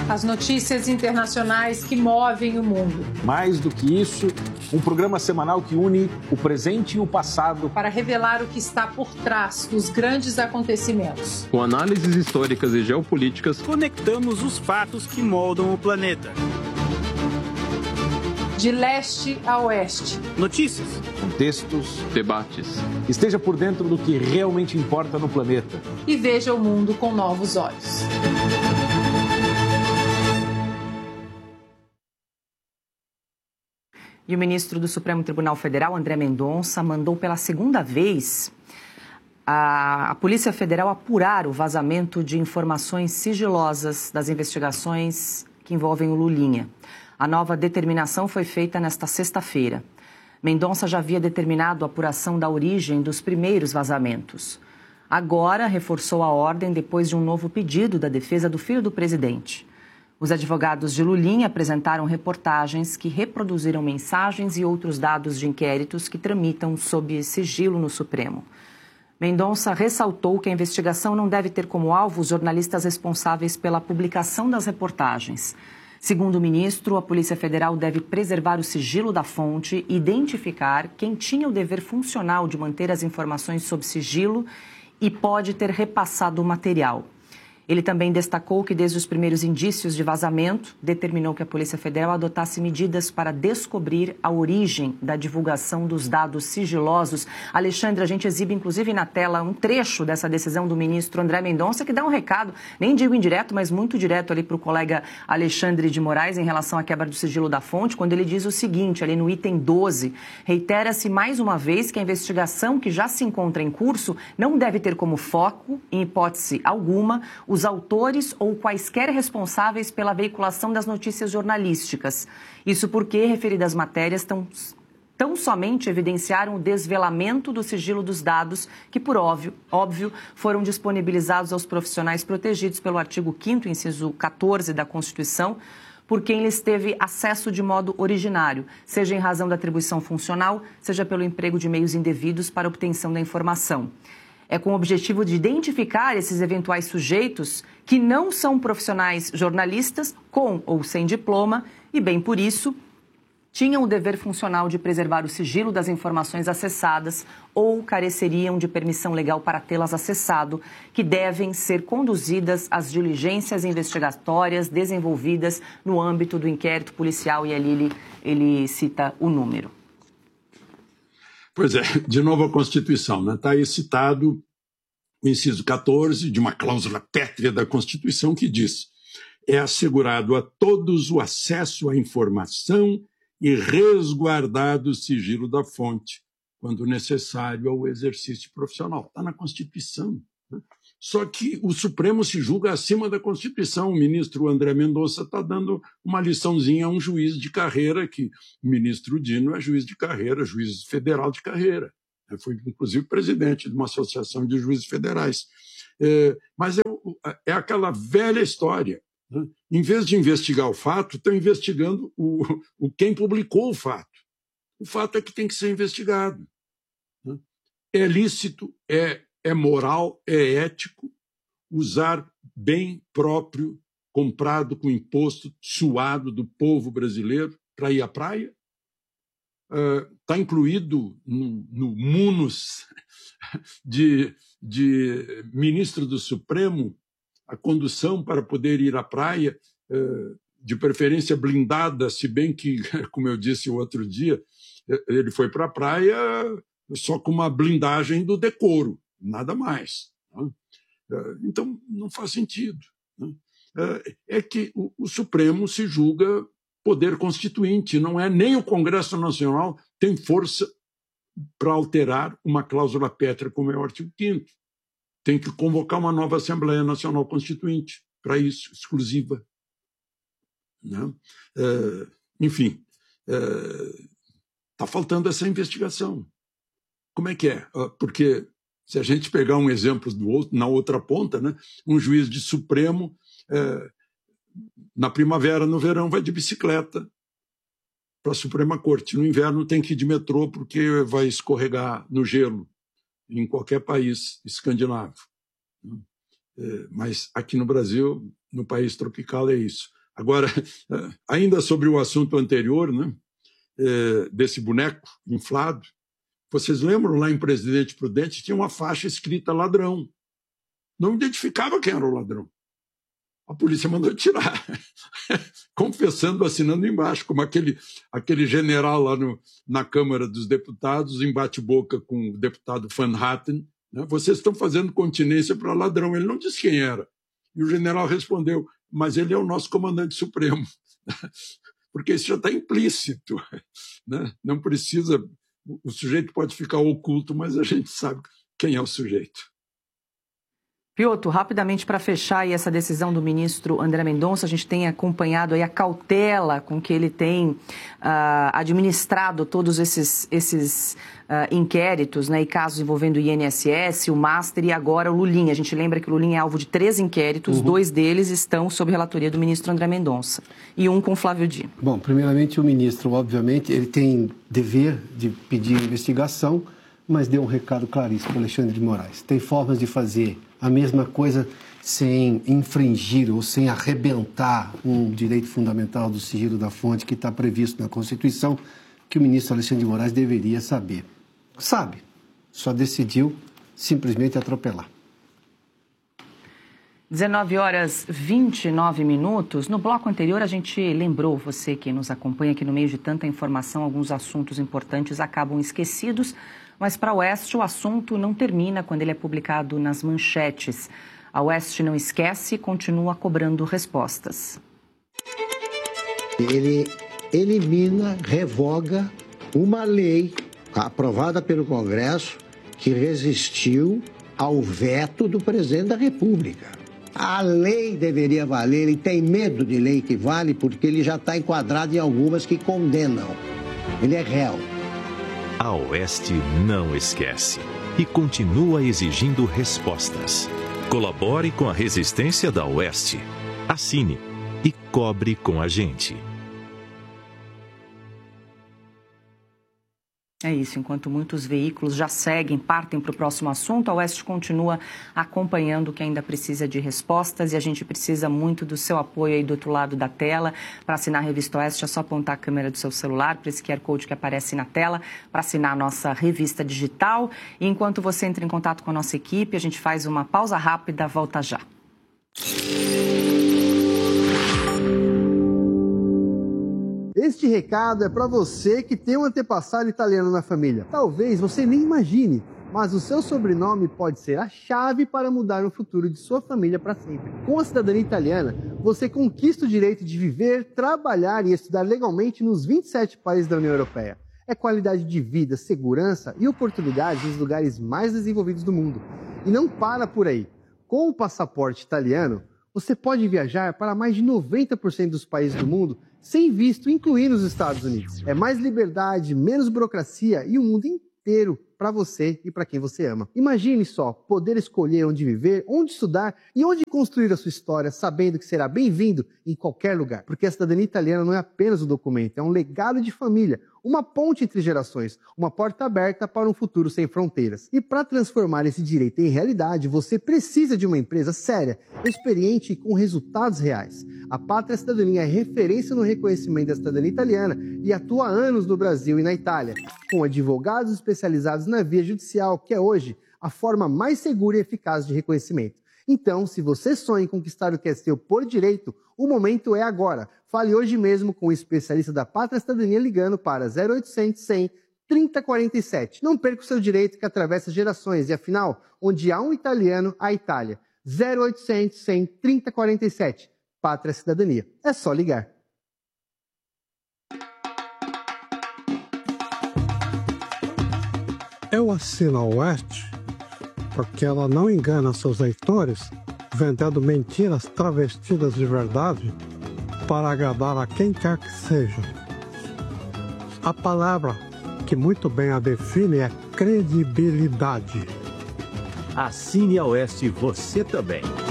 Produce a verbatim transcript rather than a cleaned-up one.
As notícias internacionais que movem o mundo. Mais do que isso, um programa semanal que une o presente e o passado para revelar o que está por trás dos grandes acontecimentos. Com análises históricas e geopolíticas, conectamos os fatos que moldam o planeta. De leste a oeste. Notícias, contextos, debates. Esteja por dentro do que realmente importa no planeta. E veja o mundo com novos olhos. E o ministro do Supremo Tribunal Federal, André Mendonça, mandou pela segunda vez a, a Polícia Federal apurar o vazamento de informações sigilosas das investigações que envolvem o Lulinha. A nova determinação foi feita nesta sexta-feira. Mendonça já havia determinado a apuração da origem dos primeiros vazamentos. Agora reforçou a ordem depois de um novo pedido da defesa do filho do presidente. Os advogados de Lulinha apresentaram reportagens que reproduziram mensagens e outros dados de inquéritos que tramitam sob sigilo no Supremo. Mendonça ressaltou que a investigação não deve ter como alvo os jornalistas responsáveis pela publicação das reportagens. Segundo o ministro, a Polícia Federal deve preservar o sigilo da fonte e identificar quem tinha o dever funcional de manter as informações sob sigilo e pode ter repassado o material. Ele também destacou que, desde os primeiros indícios de vazamento, determinou que a Polícia Federal adotasse medidas para descobrir a origem da divulgação dos dados sigilosos. Alexandre, a gente exibe, inclusive, na tela um trecho dessa decisão do ministro André Mendonça, que dá um recado, nem digo indireto, mas muito direto ali para o colega Alexandre de Moraes em relação à quebra do sigilo da fonte, quando ele diz o seguinte, ali no item doze, reitera-se mais uma vez que a investigação que já se encontra em curso não deve ter como foco, em hipótese alguma, os autores ou quaisquer responsáveis pela veiculação das notícias jornalísticas. Isso porque referidas matérias tão, tão somente evidenciaram o desvelamento do sigilo dos dados que, por óbvio, óbvio, foram disponibilizados aos profissionais protegidos pelo artigo quinto, inciso quatorze da Constituição, por quem lhes teve acesso de modo originário, seja em razão da atribuição funcional, seja pelo emprego de meios indevidos para obtenção da informação. É com o objetivo de identificar esses eventuais sujeitos que não são profissionais jornalistas, com ou sem diploma, e, bem por isso, tinham o dever funcional de preservar o sigilo das informações acessadas ou careceriam de permissão legal para tê-las acessado, que devem ser conduzidas às diligências investigatórias desenvolvidas no âmbito do inquérito policial, e ali ele, ele cita o número. Pois é, de novo a Constituição, né? Está aí citado o inciso quatorze de uma cláusula pétrea da Constituição que diz: é assegurado a todos o acesso à informação e resguardado o sigilo da fonte, quando necessário ao exercício profissional. Está na Constituição. Né? Só que o Supremo se julga acima da Constituição. O ministro André Mendonça está dando uma liçãozinha a um juiz de carreira, que o ministro Dino é juiz de carreira, juiz federal de carreira. Foi, inclusive, presidente de uma associação de juízes federais. É, mas é, é aquela velha história. Né? Em vez de investigar o fato, estão investigando o, o quem publicou o fato. O fato é que tem que ser investigado. Né? É lícito, é É moral, é ético usar bem próprio, comprado com imposto, suado do povo brasileiro para ir à praia? Está uh, incluído no, no munus de, de ministro do Supremo a condução para poder ir à praia, uh, de preferência blindada, se bem que, como eu disse o outro dia, ele foi para a praia só com uma blindagem do decoro. Nada mais. Né? Então, não faz sentido. Né? É que o Supremo se julga poder constituinte, não é nem o Congresso Nacional tem força para alterar uma cláusula pétrea como é o artigo quinto. Tem que convocar uma nova Assembleia Nacional Constituinte para isso, exclusiva. Né? É, enfim, está é, faltando essa investigação. Como é que é? Porque se a gente pegar um exemplo do outro, na outra ponta, né, um juiz de Supremo, é, na primavera, no verão, vai de bicicleta para a Suprema Corte. No inverno tem que ir de metrô porque vai escorregar no gelo em qualquer país escandinavo. É, mas aqui no Brasil no país tropical é isso. Agora, ainda sobre o assunto anterior, né, é, desse boneco inflado, vocês lembram lá em Presidente Prudente tinha uma faixa escrita ladrão. Não identificava quem era o ladrão. A polícia mandou tirar, confessando, assinando embaixo, como aquele, aquele general lá no, na Câmara dos Deputados, em bate-boca com o deputado Van Hatten, né? Vocês estão fazendo continência para ladrão. Ele não disse quem era. E o general respondeu, mas ele é o nosso comandante supremo. Porque isso já está implícito. Né? Não precisa... O sujeito pode ficar oculto, mas a gente sabe quem é o sujeito. Piotr, rapidamente para fechar aí essa decisão do ministro André Mendonça, a gente tem acompanhado aí a cautela com que ele tem uh, administrado todos esses, esses uh, inquéritos, né, e casos envolvendo o I N S S, o Master e agora o Lulinha. A gente lembra que o Lulinha é alvo de três inquéritos, uhum. dois deles estão sob relatoria do ministro André Mendonça e um com Flávio Dino. Bom, primeiramente o ministro, obviamente, ele tem dever de pedir investigação, mas deu um recado claríssimo para Alexandre de Moraes. Tem formas de fazer a mesma coisa sem infringir ou sem arrebentar um direito fundamental do sigilo da fonte que está previsto na Constituição, que o ministro Alexandre de Moraes deveria saber. Sabe, só decidiu simplesmente atropelar. dezenove horas e vinte e nove minutos. No bloco anterior, a gente lembrou, você que nos acompanha, que no meio de tanta informação, alguns assuntos importantes acabam esquecidos. Mas para a Oeste, o assunto não termina quando ele é publicado nas manchetes. A Oeste não esquece e continua cobrando respostas. Ele elimina, revoga uma lei aprovada pelo Congresso que resistiu ao veto do presidente da República. A lei deveria valer, ele tem medo de lei que vale porque ele já está enquadrado em algumas que condenam. Ele é réu. A Oeste não esquece e continua exigindo respostas. Colabore com a resistência da Oeste. Assine e cobre com a gente. É isso, enquanto muitos veículos já seguem, partem para o próximo assunto, a Oeste continua acompanhando o que ainda precisa de respostas e a gente precisa muito do seu apoio aí do outro lado da tela. Para assinar a Revista Oeste é só apontar a câmera do seu celular para esse Q R Code que aparece na tela para assinar a nossa revista digital. E enquanto você entra em contato com a nossa equipe, a gente faz uma pausa rápida, volta já. Este recado é para você que tem um antepassado italiano na família. Talvez você nem imagine, mas o seu sobrenome pode ser a chave para mudar o futuro de sua família para sempre. Com a cidadania italiana, você conquista o direito de viver, trabalhar e estudar legalmente nos vinte e sete países da União Europeia. É qualidade de vida, segurança e oportunidades nos lugares mais desenvolvidos do mundo. E não para por aí. Com o passaporte italiano, você pode viajar para mais de noventa por cento dos países do mundo sem visto, incluindo os Estados Unidos. É mais liberdade, menos burocracia e o mundo inteiro para você e para quem você ama. Imagine só, poder escolher onde viver, onde estudar e onde construir a sua história, sabendo que será bem-vindo em qualquer lugar. Porque a cidadania italiana não é apenas um documento, é um legado de família, uma ponte entre gerações, uma porta aberta para um futuro sem fronteiras. E para transformar esse direito em realidade, você precisa de uma empresa séria, experiente e com resultados reais. A Pátria Cidadania é referência no reconhecimento da cidadania italiana e atua há anos no Brasil e na Itália, com advogados especializados na via judicial, que é hoje a forma mais segura e eficaz de reconhecimento. Então, se você sonha em conquistar o que é seu por direito, o momento é agora. Fale hoje mesmo com o especialista da Pátria Cidadania ligando para zero oitocentos, cem, trinta quarenta e sete. Não perca o seu direito que atravessa gerações e, afinal, onde há um italiano, há Itália. zero oitocentos, cem, trinta quarenta e sete. Pátria Cidadania. É só ligar. Eu assino a Oeste porque ela não engana seus leitores vendendo mentiras travestidas de verdade para agradar a quem quer que seja. A palavra que muito bem a define é credibilidade. Assine a Oeste você também.